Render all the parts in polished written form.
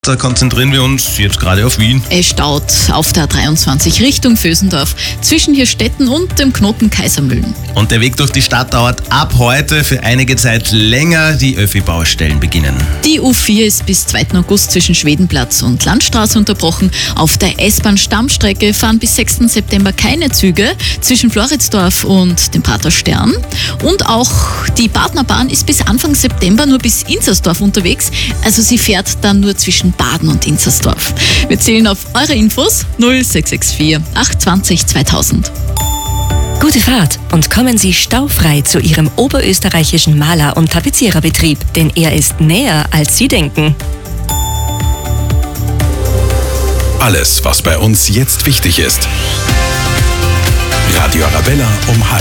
Da konzentrieren wir uns jetzt gerade auf Wien. Es staut auf der 23 Richtung Vösendorf zwischen Hirstetten und dem Knoten Kaisermühlen. Und der Weg durch die Stadt dauert ab heute für einige Zeit länger. Die Öffi-Baustellen beginnen. Die U4 ist bis 2. August zwischen Schwedenplatz und Landstraße unterbrochen. Auf der S-Bahn-Stammstrecke fahren bis 6. September keine Züge zwischen Floridsdorf und dem Prater Stern. Und auch die Partnerbahn ist bis Anfang September nur bis Inzersdorf unterwegs. Also sie fährt dann nur zwischen Baden und Inzersdorf. Wir zählen auf eure Infos 0664 820 2000. Gute Fahrt und kommen Sie staufrei zu Ihrem oberösterreichischen Maler- und Tapeziererbetrieb, denn er ist näher, als Sie denken. Alles, was bei uns jetzt wichtig ist. Radio Arabella um 12:30.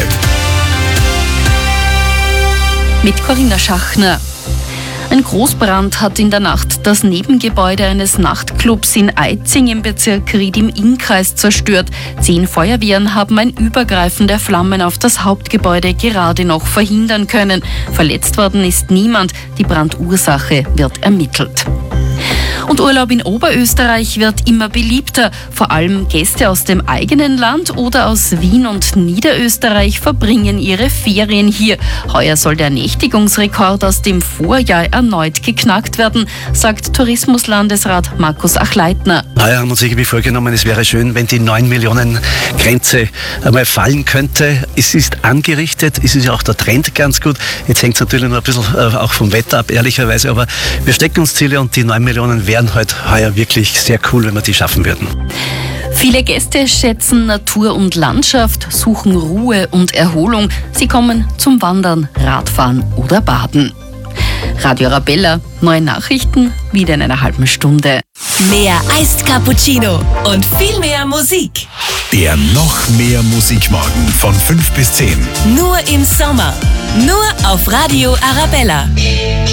Mit Corinna Schachner. Ein Großbrand hat in der Nacht das Nebengebäude eines Nachtclubs in Eitzing im Bezirk Ried im Innkreis zerstört. 10 Feuerwehren haben ein Übergreifen der Flammen auf das Hauptgebäude gerade noch verhindern können. Verletzt worden ist niemand. Die Brandursache wird ermittelt. Und Urlaub in Oberösterreich wird immer beliebter. Vor allem Gäste aus dem eigenen Land oder aus Wien und Niederösterreich verbringen ihre Ferien hier. Heuer soll der Nächtigungsrekord aus dem Vorjahr erneut geknackt werden, sagt Tourismuslandesrat Markus Achleitner. Heuer haben wir uns irgendwie vorgenommen, es wäre schön, wenn die 9 Millionen Grenze einmal fallen könnte. Es ist angerichtet, es ist ja auch der Trend ganz gut. Jetzt hängt es natürlich nur ein bisschen auch vom Wetter ab, ehrlicherweise, aber wir stecken uns Ziele und die 9 Millionen wären halt heuer wirklich sehr cool, wenn wir die schaffen würden. Viele Gäste schätzen Natur und Landschaft, suchen Ruhe und Erholung. Sie kommen zum Wandern, Radfahren oder Baden. Radio Arabella, neue Nachrichten, wieder in einer halben Stunde. Mehr Iced Cappuccino und viel mehr Musik. Der noch mehr Musikmorgen von 5 bis 10. Nur im Sommer. Nur auf Radio Arabella.